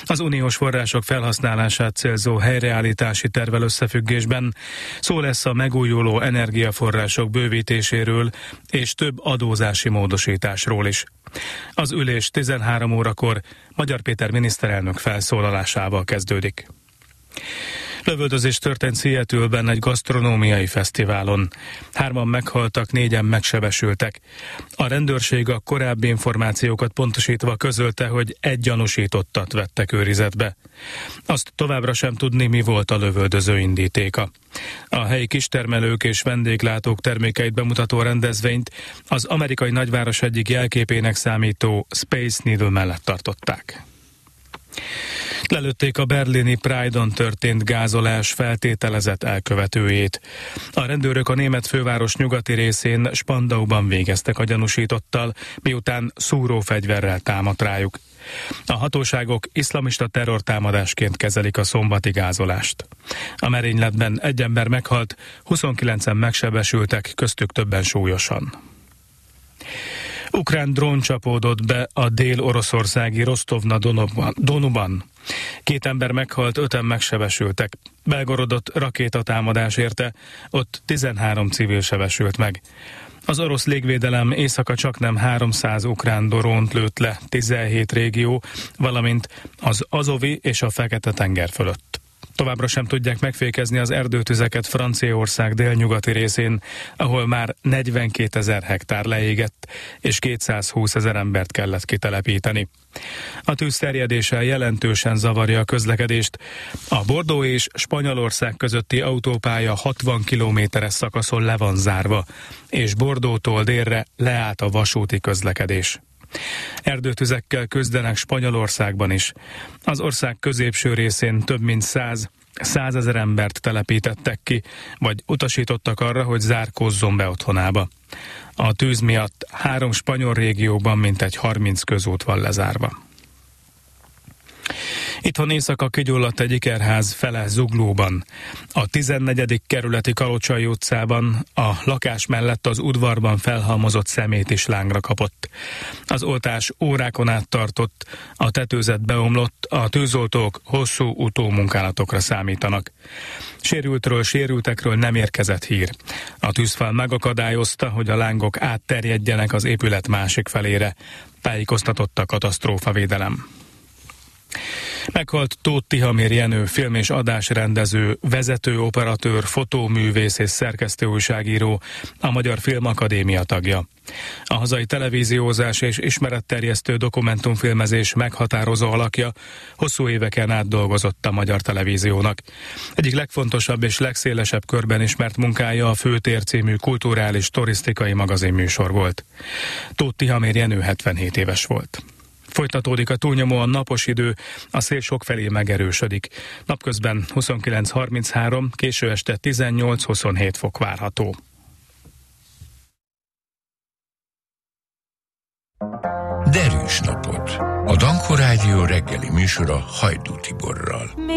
Az uniós források felhasználását célzó helyreállítási tervvel összefüggésben szó lesz a megújuló energiaforrások bővítéséről és több adózási módosításról is. Az ülés 13 órakor Magyar Péter miniszterelnök felszólalásával kezdődik. Lövöldözés történt Seattle-ben egy gasztronómiai fesztiválon. 3 meghaltak, 4-en megsebesültek. A rendőrség a korábbi információkat pontosítva közölte, hogy egy gyanúsítottat vettek őrizetbe. Azt továbbra sem tudni, mi volt a lövöldöző indítéka. A helyi kistermelők és vendéglátók termékeit bemutató rendezvényt az amerikai nagyváros egyik jelképének számító Space Needle mellett tartották. Lelőtték a berlini Pride-on történt gázolás feltételezett elkövetőjét. A rendőrök a német főváros nyugati részén Spandauban végeztek a gyanúsítottal, miután szúrófegyverrel támadt rájuk. A hatóságok iszlamista terrortámadásként kezelik a szombati gázolást. A merényletben 1 ember meghalt, 29-en megsebesültek, köztük többen súlyosan. Ukrán drón csapódott be a dél-oroszországi Rostov-na-Donuban. 2 ember meghalt, 5-en megsebesültek. Belgorodot rakétatámadás érte, ott 13 civil sebesült meg. Az orosz légvédelem éjszaka csaknem 300 ukrán drónt lőtt le 17 régió, valamint az Azovi és a Fekete-tenger fölött. Továbbra sem tudják megfékezni az erdőtüzeket Franciaország délnyugati részén, ahol már 42 000 hektár leégett, és 220 000 embert kellett kitelepíteni. A tűz terjedése jelentősen zavarja a közlekedést. A Bordeaux és Spanyolország közötti autópálya 60 kilométeres szakaszon le van zárva, és Bordeauxtól délre leállt a vasúti közlekedés. Erdőtüzekkel küzdenek Spanyolországban is. Az ország középső részén több mint 100 000 embert telepítettek ki, vagy utasítottak arra, hogy zárkózzon be otthonába. A tűz miatt 3 spanyol régióban mintegy 30 közút van lezárva. Itthon éjszaka kigyulladt egy ikerház fele Zuglóban. A 14. kerületi Kalocsai utcában a lakás mellett az udvarban felhalmozott szemét is lángra kapott. Az oltás órákon át tartott, a tetőzet beomlott, a tűzoltók hosszú utómunkálatokra számítanak. Sérültekről nem érkezett hír. A tűzfal megakadályozta, hogy a lángok átterjedjenek az épület másik felére, tájékoztatott a katasztrófavédelem. Meghalt Tóth Tihamér Jenő, film- és adásrendező, vezető operatőr, fotóművész és szerkesztőújságíró, a Magyar Filmakadémia tagja. A hazai televíziózás és ismeretterjesztő dokumentumfilmezés meghatározó alakja, hosszú éveken át dolgozott a Magyar Televíziónak. Egyik legfontosabb és legszélesebb körben ismert munkája a Főtér című kulturális turisztikai magazinműsor volt. Tóth Tihamér Jenő 77 éves volt. Folytatódik a túlnyomóan napos idő, a szél sokfelé megerősödik. Napközben 29-33, késő este 18-27 fok várható. Derűs napot! A Danko Rádió reggeli műsora Hajdú Tiborral.